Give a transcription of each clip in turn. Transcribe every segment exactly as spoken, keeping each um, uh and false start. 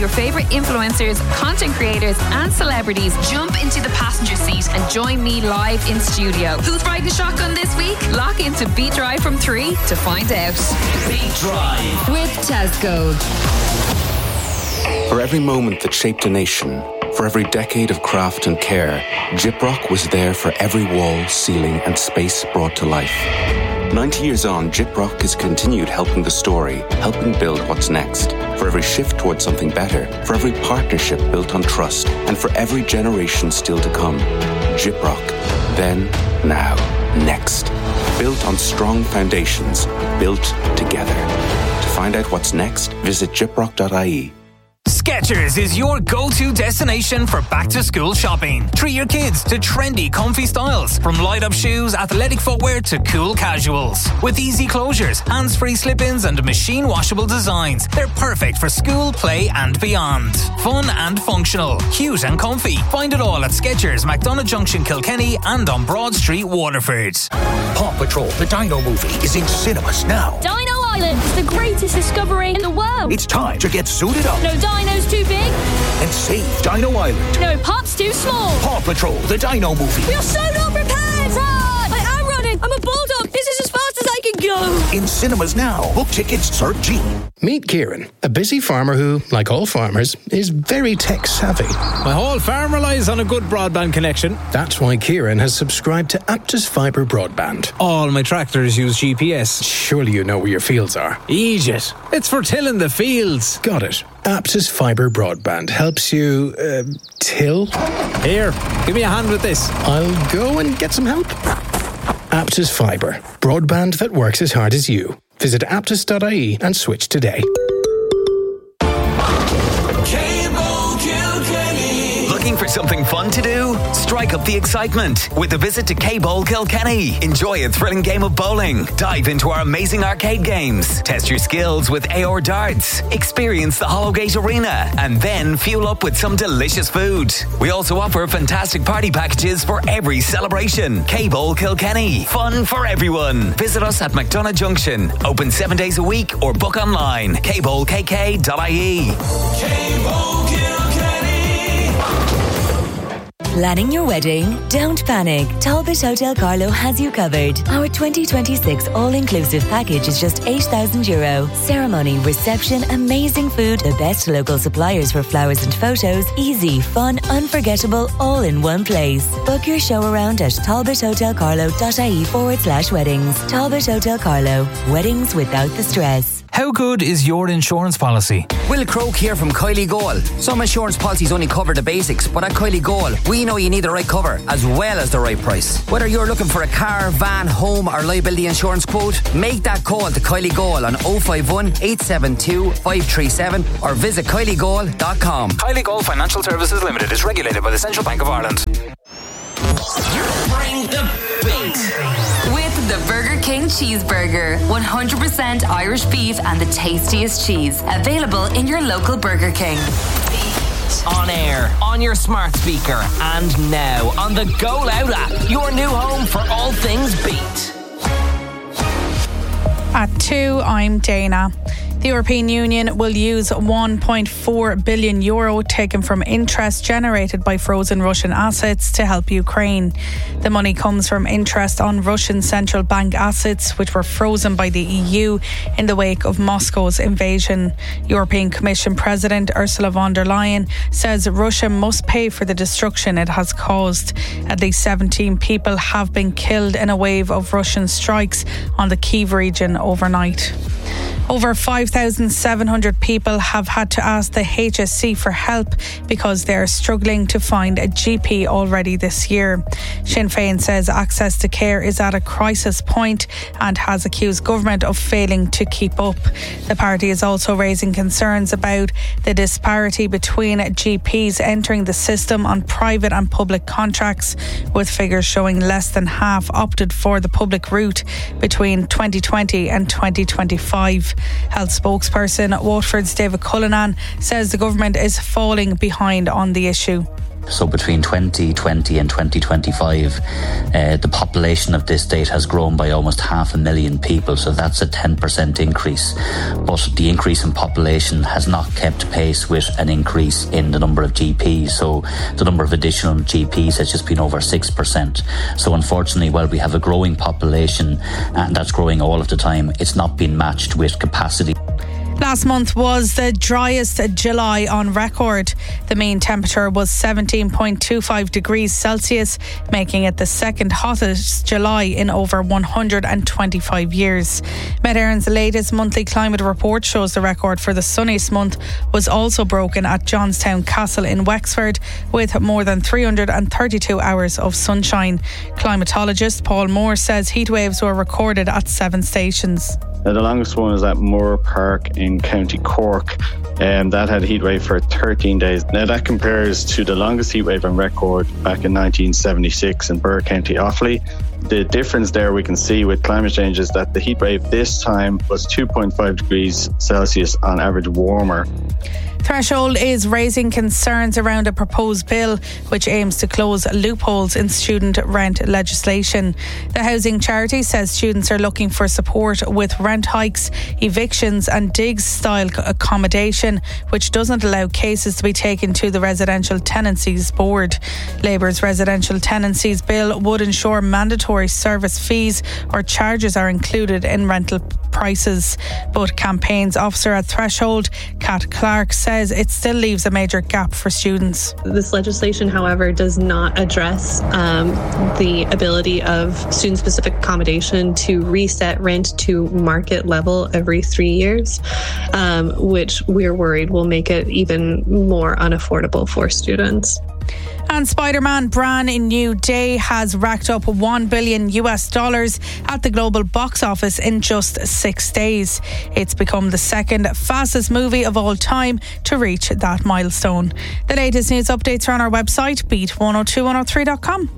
your favourite influencers, content creators and celebrities jump into the passenger seat and join me live in studio. Who's riding shotgun this week? Lock into Beat Drive from three to find out. Beat Drive with Tesco. For every moment that shaped a nation, for every decade of craft and care, Gyprock was there for every wall, ceiling and space brought to life. ninety years on, Gyprock has continued helping the story, helping build what's next. For every shift towards something better, for every partnership built on trust, and for every generation still to come. Gyprock. Then, now, next. Built on strong foundations, built together. To find out what's next, visit gyprock dot I E. Skechers is your go-to destination for back-to-school shopping. Treat your kids to trendy, comfy styles, from light-up shoes, athletic footwear to cool casuals. With easy closures, hands-free slip-ins and machine-washable designs, they're perfect for school, play and beyond. Fun and functional, cute and comfy. Find it all at Skechers, McDonagh Junction, Kilkenny and on Broad Street, Waterford. Paw Patrol, the Dino movie, is in cinemas now. Dino Island is the greatest discovery in the world. It's time to get suited up. No dino's too big. And save Dino Island. No Pop's too small. Paw Patrol, the Dino movie. We are so not prepared. Run! I am running. I'm a bulldog. This is as fast as I can go. In cinemas now. Book tickets, search G. Meet Kieran, a busy farmer who, like all farmers, is very tech-savvy. My whole farm relies on a good broadband connection. That's why Kieran has subscribed to Aptus Fibre Broadband. All my tractors use G P S. Surely you know where your fields are. Egypt. It's for tilling the fields. Got it. Aptus Fibre Broadband helps you, uh, till? Here, give me a hand with this. I'll go and get some help. Aptus Fibre. Broadband that works as hard as you. Visit aptus dot I E and switch today. Looking for something fun to do? Strike up the excitement with a visit to K-Bowl Kilkenny. Enjoy a thrilling game of bowling. Dive into our amazing arcade games. Test your skills with A R darts. Experience the Hollowgate Arena. And then fuel up with some delicious food. We also offer fantastic party packages for every celebration. K-Bowl Kilkenny. Fun for everyone. Visit us at McDonagh Junction. Open seven days a week or book online. k bowl k k dot I E. K-Bowl Planning your wedding? Don't panic. Talbot Hotel Carlo has you covered. Our twenty twenty-six all-inclusive package is just eight thousand euro. Ceremony, reception, amazing food, the best local suppliers for flowers and photos, easy, fun, unforgettable, all in one place. Book your show around at talbot hotel carlo dot I E forward slash weddings. Talbot Hotel Carlo. Weddings without the stress. How good is your insurance policy? Will Croak here from Kylie Goal. Some insurance policies only cover the basics, but at Kylie Goal, we know you need the right cover as well as the right price. Whether you're looking for a car, van, home or liability insurance quote, make that call to Kylie Goal on oh five one, eight seven two, five three seven or visit kylie goal dot com. Kylie Goal Financial Services Limited is regulated by the Central Bank of Ireland. Bring the beat. With the Burger King Cheeseburger. one hundred percent Irish beef and the tastiest cheese. Available in your local Burger King. On air, on your smart speaker, and now on the Go Loud app. Your new home for all things beat. At two, I'm Dana. The European Union will use one point four billion euro taken from interest generated by frozen Russian assets to help Ukraine. The money comes from interest on Russian central bank assets which were frozen by the E U in the wake of Moscow's invasion. European Commission President Ursula von der Leyen says Russia must pay for the destruction it has caused. At least seventeen people have been killed in a wave of Russian strikes on the Kyiv region overnight. Over five thousand seven hundred people have had to ask the H S C for help because they are struggling to find a G P already this year. Sinn Féin says access to care is at a crisis point and has accused government of failing to keep up. The party is also raising concerns about the disparity between G Ps entering the system on private and public contracts, with figures showing less than half opted for the public route between twenty twenty and twenty twenty-five. Health spokesperson Waterford's David Cullinan says the government is falling behind on the issue. So between twenty twenty and twenty twenty-five, uh, the population of this state has grown by almost half a million people. So that's a ten percent increase. But the increase in population has not kept pace with an increase in the number of G Ps. So the number of additional G Ps has just been over six percent. So unfortunately, while we have a growing population, and that's growing all of the time, it's not been matched with capacity. Last month was the driest July on record. The mean temperature was seventeen point two five degrees Celsius, making it the second hottest July in over one hundred twenty-five years. Met Éireann's latest monthly climate report shows the record for the sunniest month was also broken at Johnstown Castle in Wexford, with more than three hundred thirty-two hours of sunshine. Climatologist Paul Moore says heatwaves were recorded at seven stations. Now, the longest one is at Moore Park in County Cork, and um, that had a heatwave for thirteen days. Now that compares to the longest heatwave on record back in nineteen seventy-six in Burr County Offaly. The difference there we can see with climate change is that the heatwave this time was two point five degrees Celsius on average warmer. Threshold is raising concerns around a proposed bill which aims to close loopholes in student rent legislation. The housing charity says students are looking for support with rent hikes, evictions and digs-style accommodation, which doesn't allow cases to be taken to the Residential Tenancies Board. Labour's Residential Tenancies Bill would ensure mandatory service fees or charges are included in rental prices. But campaigns officer at Threshold, Kat Clark, says it still leaves a major gap for students. This legislation, however, does not address um, the ability of student-specific accommodation to reset rent to market level every three years, um, which we're worried will make it even more unaffordable for students. And Spider-Man Brand New Day has racked up one billion US dollars at the global box office in just six days. It's become the second fastest movie of all time to reach that milestone. The latest news updates are on our website, beat one oh two one oh three dot com.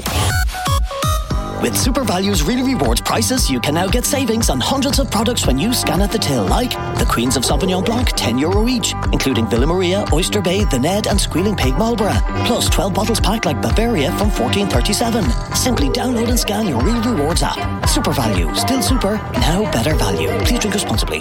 With SuperValue's Really Rewards prices, you can now get savings on hundreds of products when you scan at the till, like the Queens of Sauvignon Blanc, ten euro each, including Villa Maria, Oyster Bay, The Ned and Squealing Pig Marlborough, plus twelve bottles packed like Bavaria from fourteen thirty-seven. Simply download and scan your Really Rewards app. SuperValue, still super, now better value. Please drink responsibly.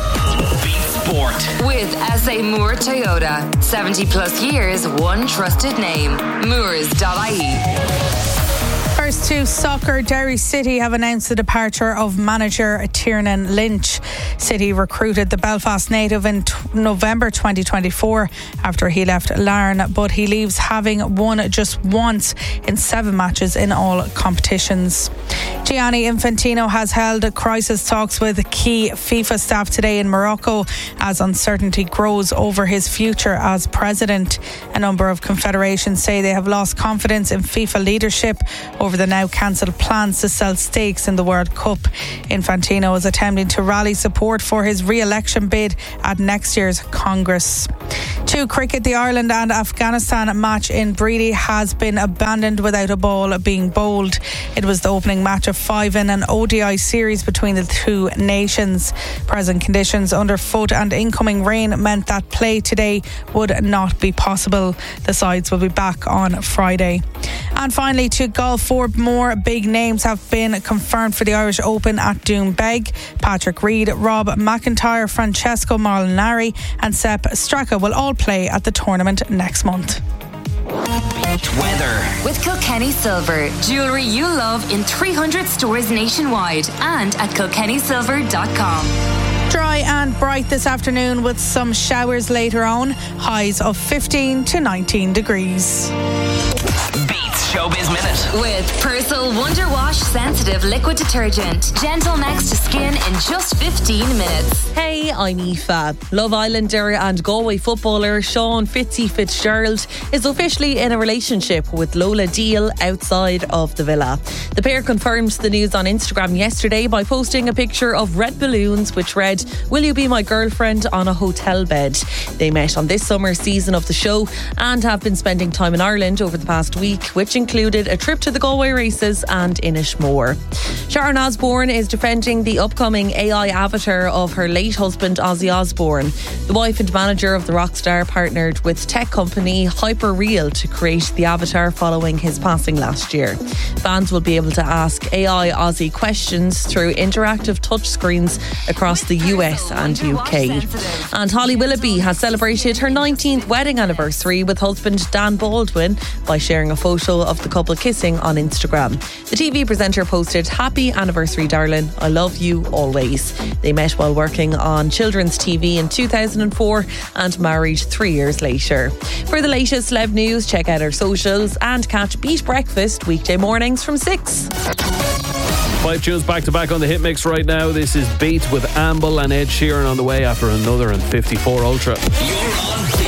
Sport. With S A Moore Toyota. seventy plus years, one trusted name. Moores dot I E. First to soccer, Derry City have announced the departure of manager Tiernan Lynch. City recruited the Belfast native in t- November twenty twenty-four after he left Larne, but he leaves having won just once in seven matches in all competitions. Gianni Infantino has held crisis talks with key FIFA staff today in Morocco as uncertainty grows over his future as president. A number of confederations say they have lost confidence in FIFA leadership over the now cancelled plans to sell stakes in the World Cup. Infantino is attempting to rally support for his re-election bid at next year's Congress. To cricket, the Ireland and Afghanistan match in Breedy has been abandoned without a ball being bowled. It was the opening match of five in an O D I series between the two nations. Present conditions underfoot and incoming rain meant that play today would not be possible. The sides will be back on Friday. And finally, to golf, four more big names have been confirmed for the Irish Open at Doonbeg. Patrick Reed, Rob McIntyre, Francesco Molinari and Sepp Straka will all play at the tournament next month. Weather. With Kilkenny Silver, jewellery you love in three hundred stores nationwide and at kilkenny silver dot com. Dry and bright this afternoon with some showers later on. Highs of fifteen to nineteen degrees. Beats Showbiz Minute. With Persil Wonder Wash Sensitive Liquid Detergent. Gentle next to skin in just fifteen minutes. Hey, I'm Aoife. Love Islander and Galway footballer Sean Fitzy Fitzgerald is officially in a relationship with Lola Deal outside of the villa. The pair confirmed the news on Instagram yesterday by posting a picture of red balloons which read, "Will you be my girlfriend?" on a hotel bed. They met on this summer season of the show and have been spending time in Ireland over the past week, which included a trip to the Galway races and Inishmore. Sharon Osbourne is defending the upcoming A I avatar of her late husband Ozzy Osbourne. The wife and manager of the rock star partnered with tech company Hyperreal to create the avatar following his passing last year. Fans will be able to ask A I Ozzy questions through interactive touchscreens across the U S and U K. And Holly Willoughby has celebrated her nineteenth wedding anniversary with husband Dan Baldwin by sharing a photo of the couple kissing on Instagram. The T V presenter posted, "Happy anniversary, darling. I love you always." They met while working on children's T V in two thousand four and married three years later. For the latest celeb news, check out our socials and catch Beat Breakfast weekday mornings from six. Five tunes back to back on the hit mix right now. This is Beat with Amble and Ed Sheeran on the way after another and fifty-four Ultra. You're on